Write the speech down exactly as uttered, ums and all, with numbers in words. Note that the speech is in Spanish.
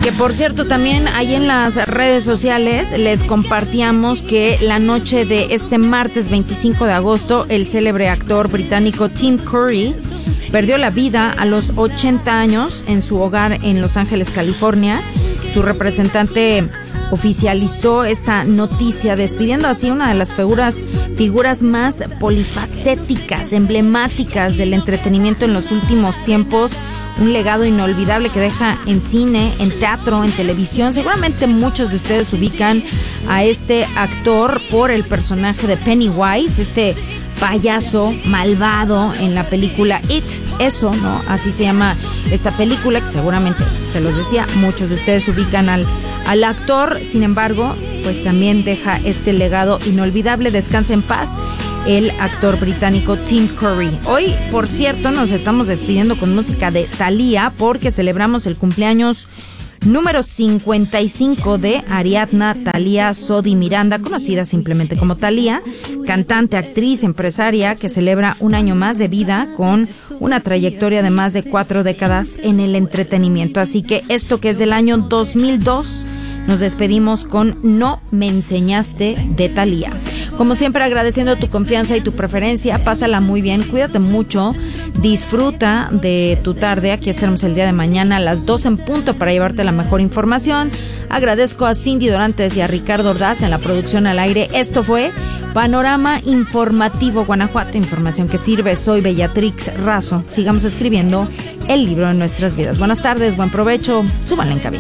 Que por cierto, también ahí en las redes sociales les compartíamos que la noche de este martes veinticinco de agosto, el célebre actor británico Tim Curry perdió la vida a los ochenta años en su hogar en Los Ángeles, California. Su representante oficializó esta noticia despidiendo así una de las figuras, figuras más polifacéticas, emblemáticas del entretenimiento en los últimos tiempos. Un legado inolvidable que deja en cine, en teatro, en televisión. Seguramente muchos de ustedes ubican a este actor por el personaje de Pennywise, este payaso malvado en la película It. Eso, ¿no? Así se llama esta película, que seguramente, se los decía, muchos de ustedes ubican al, al actor. Sin embargo, pues también deja este legado inolvidable. Descansa en paz el actor británico Tim Curry. Hoy, por cierto, nos estamos despidiendo con música de Thalía porque celebramos el cumpleaños número cincuenta y cinco de Ariadna Thalía Sodi Miranda, conocida simplemente como Thalía, cantante, actriz, empresaria que celebra un año más de vida con una trayectoria de más de cuatro décadas en el entretenimiento. Así que esto que es del año dos mil dos, nos despedimos con No me enseñaste de Thalía. Como siempre, agradeciendo tu confianza y tu preferencia. Pásala muy bien, cuídate mucho, disfruta de tu tarde. Aquí estaremos el día de mañana a las dos en punto para llevarte la mejor información. Agradezco a Cindy Dorantes y a Ricardo Ordaz en la producción al aire. Esto fue Panorama Informativo Guanajuato, información que sirve. Soy Bellatrix Razo. Sigamos escribiendo el libro de nuestras vidas. Buenas tardes, buen provecho, súbanle en cabina.